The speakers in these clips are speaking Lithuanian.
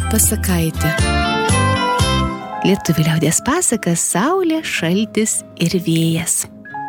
pasakaitė. Lietuvių liaudies pasaka Saulė, šaltis ir vėjas.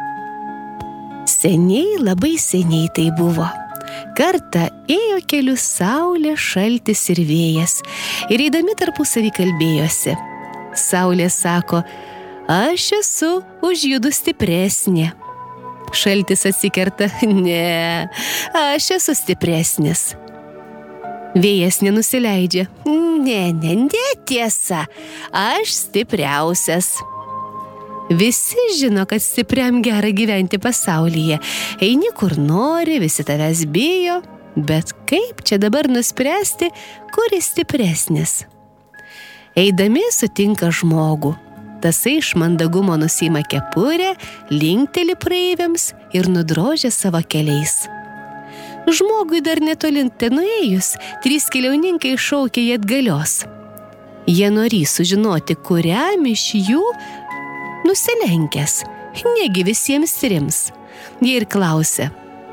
Seniai, labai seniai tai buvo. Kartą ėjo keliu Saulė, šaltis ir vėjas ir eidami tarpusavy kalbėjosi. Saulė sako, aš esu už judu stipresnė. Šaltis atsikerta, ne, aš esu stipresnis. Vėjas nenusileidžia, ne tiesa, aš stipriausias. Visi žino, kad stipriam gera gyventi pasaulyje. Eini kur nori, visi tavęs bijo, bet kaip čia dabar nuspręsti, kuris stipresnis? Eidami sutinka žmogų. Tasai iš mandagumo nusiima kepurę, linkteli praeiviams ir nudrožia savo keliais. Žmogui dar netolinte nuėjus, 3 keliauninkai šaukia jį atgalios. Jie norį sužinoti, kuriam iš jų nusilenkęs, negi visiems 3. Jie ir klausia,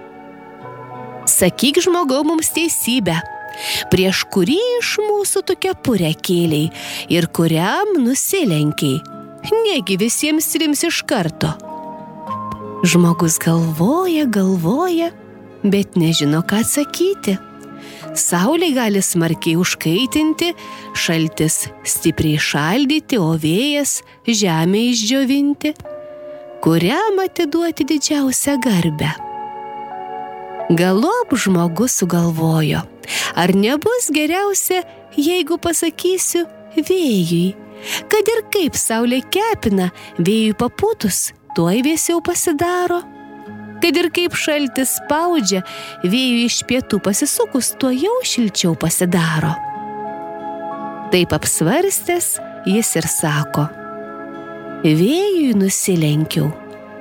sakyk žmogau mums teisybę, prieš kurį iš mūsų tu kepurę kėlei ir kuriam nusilenkiai, negi visiems 3 iš karto. Žmogus galvoja, bet nežino, ką atsakyti. Saulė gali smarkiai užkaitinti, šaltis stipriai šaldyti, o vėjas žemę išdžiovinti. Kuriam atiduoti didžiausią garbę? Galop žmogus sugalvojo, ar nebus geriausia, jeigu pasakysiu vėjui, kad ir kaip saulė kepina, vėjui papūtus, tuoj vėsiau pasidaro. Kad ir kaip šaltis spaudžia, vėjui iš pietų pasisukus, tuo jau šilčiau pasidaro. Taip apsvarstęs, jis ir sako, vėjui nusilenkiau.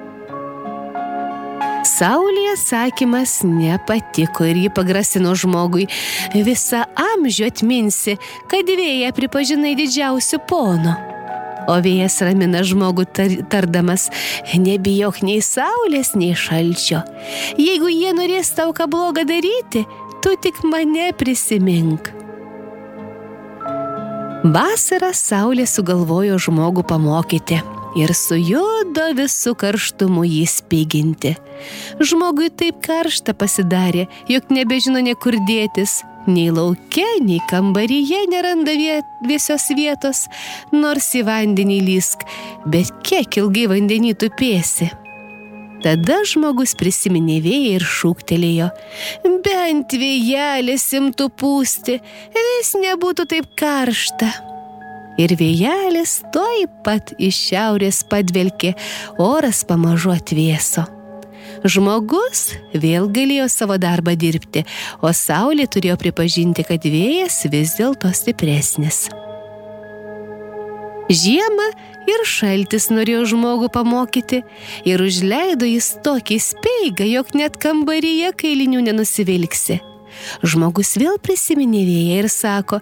Saulė atsakymas nepatiko ir ji pagrasino žmogui, visą amžių atminsi, kad vėją pripažinai didžiausiu ponu. O vėjas ramina žmogų tardamas, nebijok nei saulės, nei šalčio. Jeigu jie norės tau ką blogą daryti, tu tik mane prisimink. Vasarą saulė sugalvojo žmogų pamokyti ir sujudo visų karštumu jį spiginti. Žmogui taip karšta pasidarė, jog nebežino niekur dėtis. Nei lauke, nei kambaryje neranda vėsios vietos, nors į vandenį lysk, bet kiek ilgai vandenį tupėsi. Tada žmogus prisiminė vėją ir šūktelėjo, bent vėjelis imtų pūsti, vis nebūtų taip karšta. Ir vėjelis tuoj pat iš šiaurės padvelkė, oras pamažu atvėso. Žmogus vėl galėjo savo darbą dirbti, o saulė turėjo pripažinti, kad vėjas vis dėlto stipresnis. Žiemą ir šaltis norėjo žmogų pamokyti ir užleido jis tokį speigą, jog net kambaryje kailinių nenusivilksi. Žmogus vėl prisiminė vėją ir sako,